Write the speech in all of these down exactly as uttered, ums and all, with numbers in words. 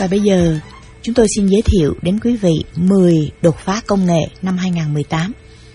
Và bây giờ, chúng tôi xin giới thiệu đến quý vị mười đột phá công nghệ năm hai không một tám.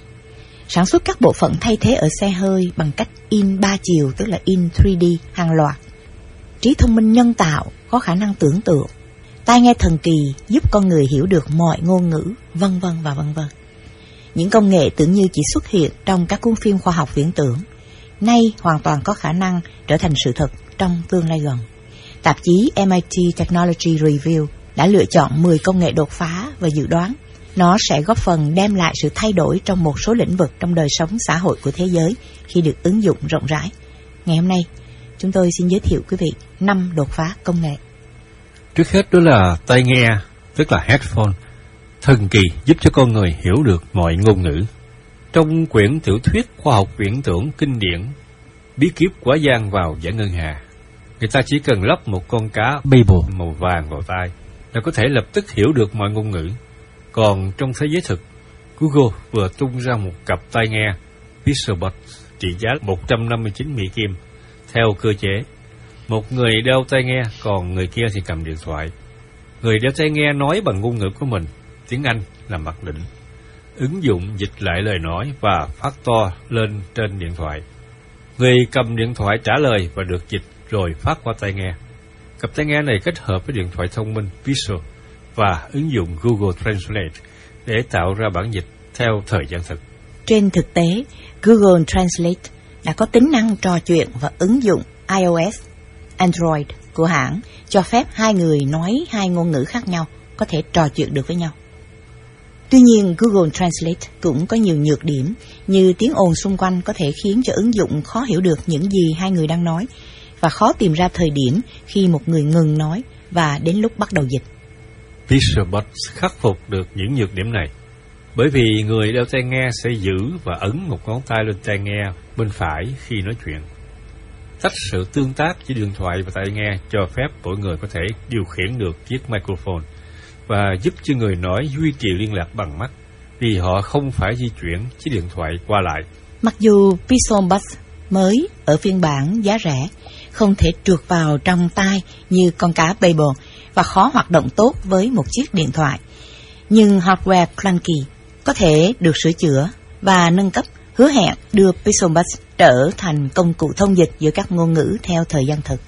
Sản xuất các bộ phận thay thế ở xe hơi bằng cách in ba chiều, tức là in ba D hàng loạt. Trí thông minh nhân tạo có khả năng tưởng tượng. Tai nghe thần kỳ giúp con người hiểu được mọi ngôn ngữ, vân vân và vân vân. Những công nghệ tưởng như chỉ xuất hiện trong các cuốn phim khoa học viễn tưởng, nay hoàn toàn có khả năng trở thành sự thật trong tương lai gần. Tạp chí em I T Technology Review đã lựa chọn mười công nghệ đột phá và dự đoán nó sẽ góp phần đem lại sự thay đổi trong một số lĩnh vực trong đời sống xã hội của thế giới khi được ứng dụng rộng rãi. Ngày hôm nay, chúng tôi xin giới thiệu quý vị năm đột phá công nghệ. Trước hết đó là tai nghe, tức là headphone, thần kỳ giúp cho con người hiểu được mọi ngôn ngữ. Trong quyển tiểu thuyết khoa học viễn tưởng kinh điển Bí kíp quả giang vào giải ngân hà, người ta chỉ cần lắp một con cá Babel màu vàng vào tai là có thể lập tức hiểu được mọi ngôn ngữ. Còn trong thế giới thực, Google vừa tung ra một cặp tai nghe Pixelbuds trị giá một trăm năm mươi chín Mỹ Kim theo cơ chế. Một người đeo tai nghe, còn người kia thì cầm điện thoại. Người đeo tai nghe nói bằng ngôn ngữ của mình, tiếng Anh là mặc định. Ứng dụng dịch lại lời nói và phát to lên trên điện thoại. Người cầm điện thoại trả lời và được dịch rồi phát qua tai nghe. Cặp tai nghe này kết hợp với điện thoại thông minh Pixel và ứng dụng Google Translate để tạo ra bản dịch theo thời gian thực. Trên thực tế, Google Translate đã có tính năng trò chuyện và ứng dụng iOS, Android của hãng cho phép hai người nói hai ngôn ngữ khác nhau có thể trò chuyện được với nhau. Tuy nhiên, Google Translate cũng có nhiều nhược điểm, như tiếng ồn xung quanh có thể khiến cho ứng dụng khó hiểu được những gì hai người đang nói và khó tìm ra thời điểm khi một người ngừng nói và đến lúc bắt đầu dịch. Pixelbuds khắc phục được những nhược điểm này, bởi vì người đeo tai nghe sẽ giữ và ấn một ngón tay lên tai nghe bên phải khi nói chuyện. Tách sự tương tác giữa điện thoại và tai nghe cho phép mỗi người có thể điều khiển được chiếc microphone và giúp cho người nói duy trì liên lạc bằng mắt, vì họ không phải di chuyển chiếc điện thoại qua lại. Mặc dù Pixelbuds mới ở phiên bản giá rẻ không thể trượt vào trong tai như con cá Babel và khó hoạt động tốt với một chiếc điện thoại, nhưng hardware clunky có thể được sửa chữa và nâng cấp, hứa hẹn đưa Pixelbuds trở thành công cụ thông dịch giữa các ngôn ngữ theo thời gian thực.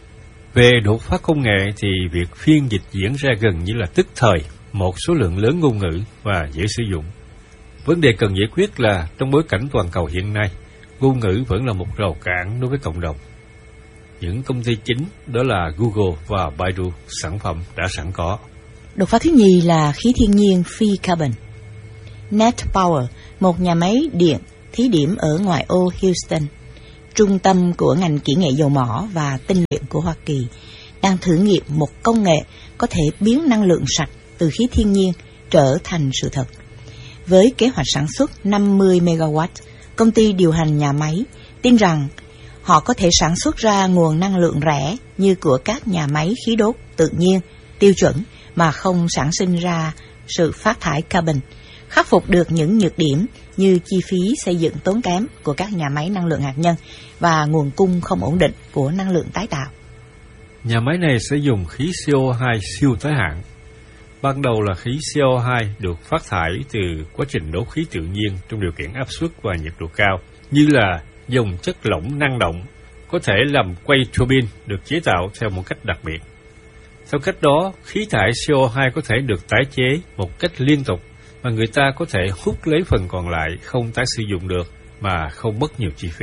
Về đột phá công nghệ thì việc phiên dịch diễn ra gần như là tức thời một số lượng lớn ngôn ngữ và dễ sử dụng. Vấn đề cần giải quyết là trong bối cảnh toàn cầu hiện nay, ngôn ngữ vẫn là một rào cản đối với cộng đồng. Những công ty chính đó là Google và Baidu, sản phẩm đã sẵn có. Đột phá thứ nhì là khí thiên nhiên phi carbon. Net Power, một nhà máy điện thí điểm ở ngoại ô Houston, trung tâm của ngành kỹ nghệ dầu mỏ và tinh luyện của Hoa Kỳ, đang thử nghiệm một công nghệ có thể biến năng lượng sạch từ khí thiên nhiên trở thành sự thật. Với kế hoạch sản xuất năm mươi mê ga oát, công ty điều hành nhà máy tin rằng họ có thể sản xuất ra nguồn năng lượng rẻ như của các nhà máy khí đốt tự nhiên, tiêu chuẩn mà không sản sinh ra sự phát thải carbon, khắc phục được những nhược điểm như chi phí xây dựng tốn kém của các nhà máy năng lượng hạt nhân và nguồn cung không ổn định của năng lượng tái tạo. Nhà máy này sẽ dùng khí xê o hai siêu tới hạn. Ban đầu là khí xê o hai được phát thải từ quá trình đốt khí tự nhiên trong điều kiện áp suất và nhiệt độ cao, như là dòng chất lỏng năng động có thể làm quay turbine được chế tạo theo một cách đặc biệt. Theo cách đó, khí thải xê o hai có thể được tái chế một cách liên tục mà người ta có thể hút lấy phần còn lại không tái sử dụng được mà không mất nhiều chi phí.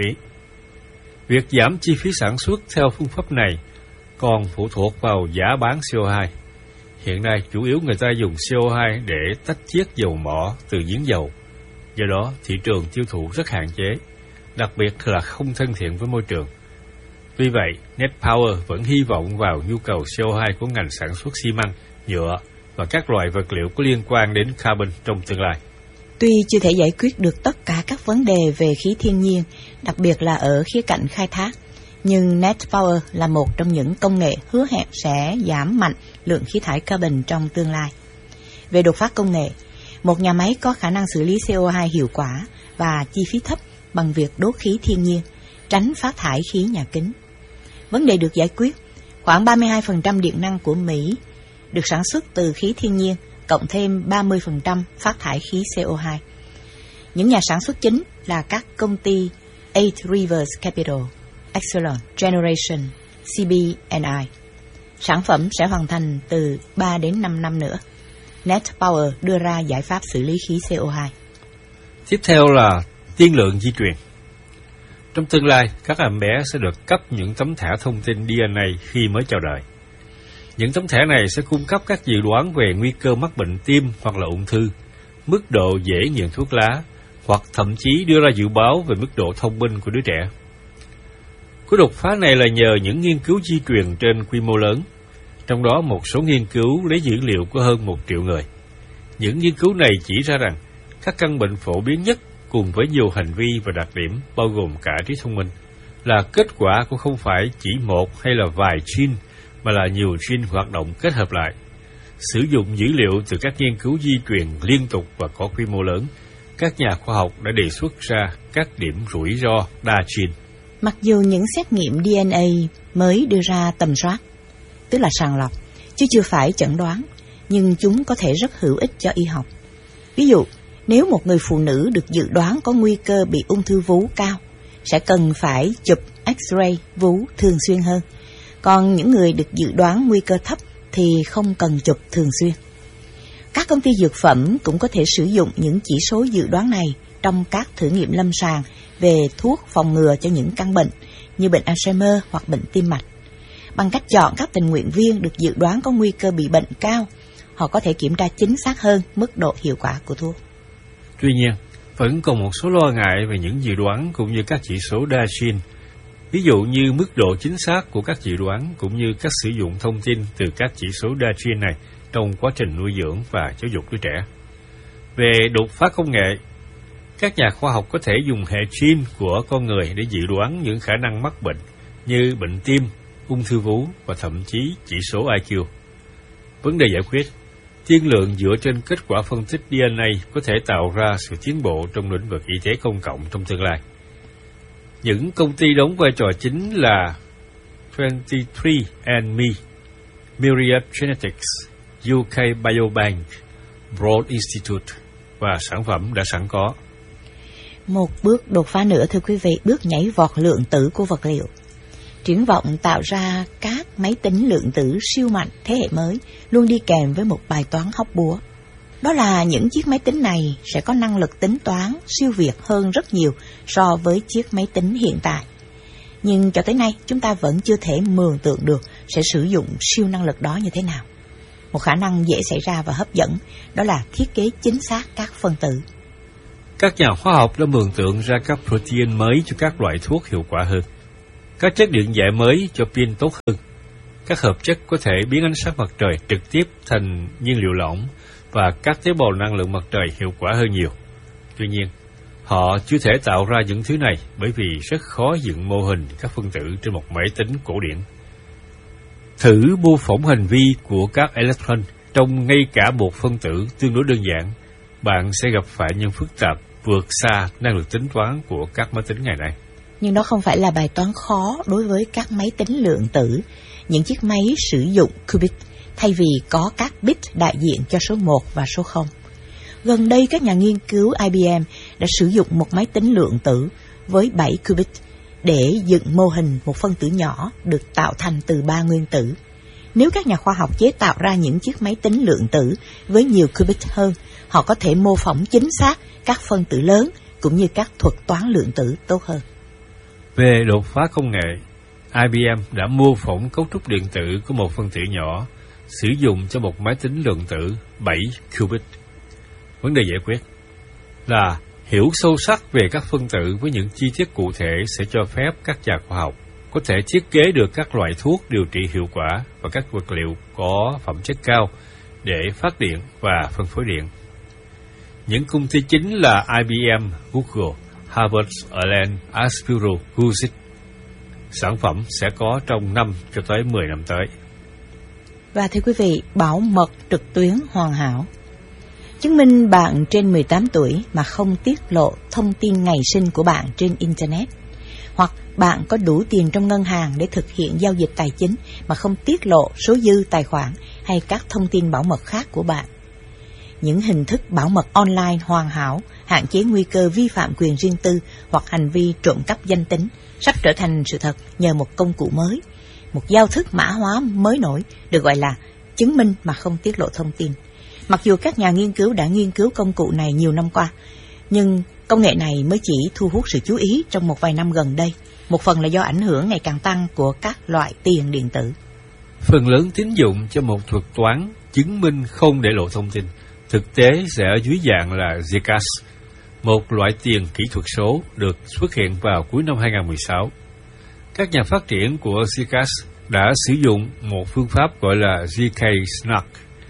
Việc giảm chi phí sản xuất theo phương pháp này còn phụ thuộc vào giá bán xê o hai. Hiện nay, chủ yếu người ta dùng xê o hai để tách chiết dầu mỏ từ giếng dầu. Do đó, thị trường tiêu thụ rất hạn chế, đặc biệt là không thân thiện với môi trường. Tuy vậy, Net Power vẫn hy vọng vào nhu cầu xê o hai của ngành sản xuất xi măng, nhựa và các loại vật liệu có liên quan đến carbon trong tương lai. Tuy chưa thể giải quyết được tất cả các vấn đề về khí thiên nhiên, đặc biệt là ở khía cạnh khai thác, nhưng Net Power là một trong những công nghệ hứa hẹn sẽ giảm mạnh lượng khí thải carbon trong tương lai. Về đột phá công nghệ, một nhà máy có khả năng xử lý xê o hai hiệu quả và chi phí thấp bằng việc đốt khí thiên nhiên, tránh phát thải khí nhà kính. Vấn đề được giải quyết, khoảng ba mươi hai phần trăm điện năng của Mỹ được sản xuất từ khí thiên nhiên, cộng thêm ba mươi phần trăm phát thải khí xê o hai. Những nhà sản xuất chính là các công ty Eight Rivers Capital, Exelon Generation, xê bê and i. Sản phẩm sẽ hoàn thành từ ba đến năm năm nữa. Net Power đưa ra giải pháp xử lý khí xê o hai. Tiếp theo là tiên lượng di truyền. Trong tương lai, các em bé sẽ được cấp những tấm thẻ thông tin đê en a khi mới chào đời. Những tấm thẻ này sẽ cung cấp các dự đoán về nguy cơ mắc bệnh tim hoặc là ung thư, mức độ dễ nghiện thuốc lá, hoặc thậm chí đưa ra dự báo về mức độ thông minh của đứa trẻ. Cú đột phá này là nhờ những nghiên cứu di truyền trên quy mô lớn, trong đó một số nghiên cứu lấy dữ liệu của hơn một triệu người. Những nghiên cứu này chỉ ra rằng các căn bệnh phổ biến nhất cùng với nhiều hành vi và đặc điểm bao gồm cả trí thông minh là kết quả của không phải chỉ một hay là vài gene, mà là nhiều gene hoạt động kết hợp lại. Sử dụng dữ liệu từ các nghiên cứu di truyền liên tục và có quy mô lớn, các nhà khoa học đã đề xuất ra các điểm rủi ro đa gene. Mặc dù những xét nghiệm đê en a mới đưa ra tầm soát, tức là sàng lọc, chứ chưa phải chẩn đoán, nhưng chúng có thể rất hữu ích cho y học. Ví dụ, nếu một người phụ nữ được dự đoán có nguy cơ bị ung thư vú cao, sẽ cần phải chụp X-ray vú thường xuyên hơn. Còn những người được dự đoán nguy cơ thấp thì không cần chụp thường xuyên. Các công ty dược phẩm cũng có thể sử dụng những chỉ số dự đoán này trong các thử nghiệm lâm sàng về thuốc phòng ngừa cho những căn bệnh như bệnh Alzheimer hoặc bệnh tim mạch. Bằng cách chọn các tình nguyện viên được dự đoán có nguy cơ bị bệnh cao, họ có thể kiểm tra chính xác hơn mức độ hiệu quả của thuốc. Tuy nhiên, vẫn còn một số lo ngại về những dự đoán cũng như các chỉ số đa gene. Ví dụ như mức độ chính xác của các dự đoán cũng như cách sử dụng thông tin từ các chỉ số đa gene này trong quá trình nuôi dưỡng và giáo dục đứa trẻ. Về đột phá công nghệ, các nhà khoa học có thể dùng hệ gene của con người để dự đoán những khả năng mắc bệnh như bệnh tim, ung thư vú và thậm chí chỉ số i kiu. Vấn đề giải quyết, tiên lượng dựa trên kết quả phân tích đê en a có thể tạo ra sự tiến bộ trong lĩnh vực y tế công cộng trong tương lai. Những công ty đóng vai trò chính là twenty-three and me, Myriad Genetics, u ca Biobank, Broad Institute và sản phẩm đã sẵn có. Một bước đột phá nữa thưa quý vị, bước nhảy vọt lượng tử của vật liệu. Triển vọng tạo ra các máy tính lượng tử siêu mạnh thế hệ mới luôn đi kèm với một bài toán hóc búa. Đó là những chiếc máy tính này sẽ có năng lực tính toán siêu việt hơn rất nhiều so với chiếc máy tính hiện tại. Nhưng cho tới nay chúng ta vẫn chưa thể mường tượng được sẽ sử dụng siêu năng lực đó như thế nào. Một khả năng dễ xảy ra và hấp dẫn đó là thiết kế chính xác các phân tử. Các nhà khoa học đã mường tượng ra các protein mới cho các loại thuốc hiệu quả hơn, các chất điện giải mới cho pin tốt hơn, các hợp chất có thể biến ánh sáng mặt trời trực tiếp thành nhiên liệu lỏng và các tế bào năng lượng mặt trời hiệu quả hơn nhiều. Tuy nhiên, họ chưa thể tạo ra những thứ này bởi vì rất khó dựng mô hình các phân tử trên một máy tính cổ điển. Thử mô phỏng hành vi của các electron trong ngay cả một phân tử tương đối đơn giản, bạn sẽ gặp phải những phức tạp vượt xa năng lực tính toán của các máy tính ngày nay. Nhưng đó không phải là bài toán khó đối với các máy tính lượng tử. Những chiếc máy sử dụng qubit thay vì có các bit đại diện cho số một và số không. Gần đây các nhà nghiên cứu i bê em đã sử dụng một máy tính lượng tử với bảy qubit để dựng mô hình một phân tử nhỏ được tạo thành từ ba nguyên tử. Nếu các nhà khoa học chế tạo ra những chiếc máy tính lượng tử với nhiều qubit hơn, họ có thể mô phỏng chính xác các phân tử lớn cũng như các thuật toán lượng tử tốt hơn. Về đột phá công nghệ, i bê em đã mô phỏng cấu trúc điện tử của một phân tử nhỏ sử dụng cho một máy tính lượng tử bảy qubit. Vấn đề giải quyết là hiểu sâu sắc về các phân tử với những chi tiết cụ thể sẽ cho phép các nhà khoa học có thể thiết kế được các loại thuốc điều trị hiệu quả và các vật liệu có phẩm chất cao để phát điện và phân phối điện. Những công ty chính là i bê em, Google, Harvard, Allen, Aspiro, Guzik. Sản phẩm sẽ có trong năm cho tới mười năm tới. Và thưa quý vị, bảo mật trực tuyến hoàn hảo. Chứng minh bạn trên mười tám tuổi mà không tiết lộ thông tin ngày sinh của bạn trên Internet. Hoặc bạn có đủ tiền trong ngân hàng để thực hiện giao dịch tài chính mà không tiết lộ số dư tài khoản hay các thông tin bảo mật khác của bạn. Những hình thức bảo mật online hoàn hảo, hạn chế nguy cơ vi phạm quyền riêng tư hoặc hành vi trộm cắp danh tính sắp trở thành sự thật nhờ một công cụ mới, một giao thức mã hóa mới nổi được gọi là chứng minh mà không tiết lộ thông tin. Mặc dù các nhà nghiên cứu đã nghiên cứu công cụ này nhiều năm qua, nhưng công nghệ này mới chỉ thu hút sự chú ý trong một vài năm gần đây, một phần là do ảnh hưởng ngày càng tăng của các loại tiền điện tử. Phần lớn tín dụng cho một thuật toán chứng minh không để lộ thông tin, thực tế sẽ ở dưới dạng là Zcash, một loại tiền kỹ thuật số được xuất hiện vào cuối năm hai không một sáu. Các nhà phát triển của Zcash đã sử dụng một phương pháp gọi là Z K SNARK,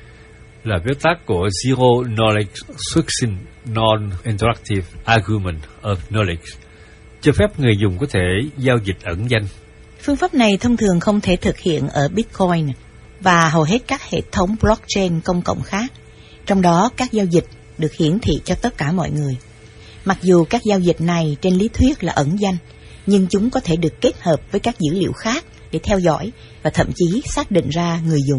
là viết tắt của Zero Knowledge Succinct Non-Interactive Argument of Knowledge, cho phép người dùng có thể giao dịch ẩn danh. Phương pháp này thông thường không thể thực hiện ở Bitcoin và hầu hết các hệ thống blockchain công cộng khác, trong đó các giao dịch được hiển thị cho tất cả mọi người. Mặc dù các giao dịch này trên lý thuyết là ẩn danh, nhưng chúng có thể được kết hợp với các dữ liệu khác để theo dõi và thậm chí xác định ra người dùng.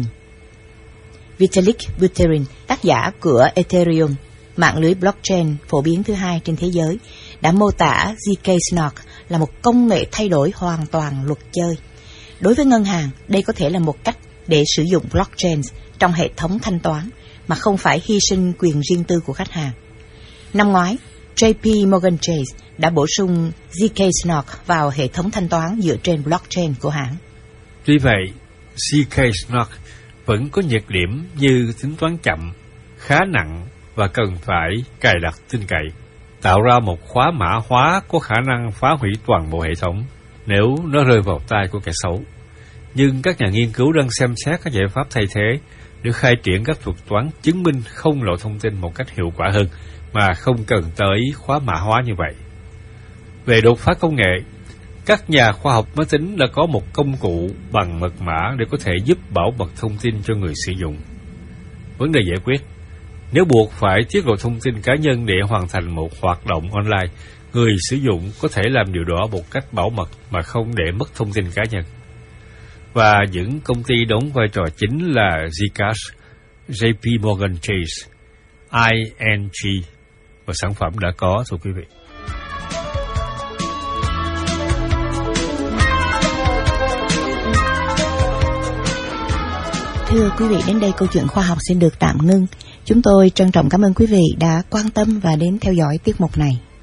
Vitalik Buterin, tác giả của Ethereum, mạng lưới blockchain phổ biến thứ hai trên thế giới, đã mô tả Z K SNARK là một công nghệ thay đổi hoàn toàn luật chơi. Đối với ngân hàng, đây có thể là một cách để sử dụng blockchain trong hệ thống thanh toán mà không phải hy sinh quyền riêng tư của khách hàng. Năm ngoái, J P Morgan Chase đã bổ sung Z K SNARK vào hệ thống thanh toán dựa trên blockchain của hãng. Tuy vậy, Z K SNARK vẫn có nhược điểm như tính toán chậm, khá nặng và cần phải cài đặt tin cậy, tạo ra một khóa mã hóa có khả năng phá hủy toàn bộ hệ thống nếu nó rơi vào tay của kẻ xấu. Nhưng các nhà nghiên cứu đang xem xét các giải pháp thay thế để khai triển các thuật toán chứng minh không lộ thông tin một cách hiệu quả hơn mà không cần tới khóa mã hóa như vậy. Về đột phá công nghệ, các nhà khoa học máy tính đã có một công cụ bằng mật mã để có thể giúp bảo mật thông tin cho người sử dụng. Vấn đề giải quyết: nếu buộc phải tiết lộ thông tin cá nhân để hoàn thành một hoạt động online, người sử dụng có thể làm điều đó một cách bảo mật mà không để mất thông tin cá nhân. Và những công ty đóng vai trò chính là Zcash, J P Morgan Chase, I N G và sản phẩm đã có, thưa quý vị. Thưa quý vị, đến đây câu chuyện khoa học xin được tạm ngưng. Chúng tôi trân trọng cảm ơn quý vị đã quan tâm và đến theo dõi tiết mục này.